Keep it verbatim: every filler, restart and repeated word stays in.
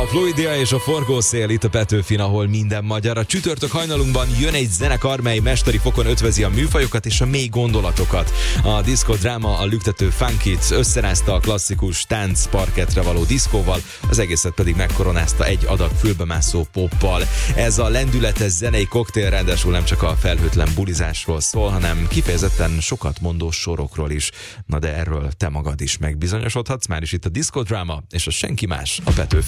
A fluidia és a forgószél itt a Petőfin, ahol minden magyar. A csütörtök hajnalunkban jön egy zenekar, mely mesteri fokon ötvözi a műfajokat és a mély gondolatokat. A diszkodráma a lüktető funkit összerázta a klasszikus tánc parkettre való diszkóval, az egészet pedig megkoronázta egy adag fülbemászó poppal. Ez a lendületes zenei koktél ráadásul nem csak a felhőtlen bulizásról szól, hanem kifejezetten sokat mondó sorokról is. Na de erről te magad is megbizonyosodhatsz, már is itt a diszkodráma, és a senki más a Petőfin.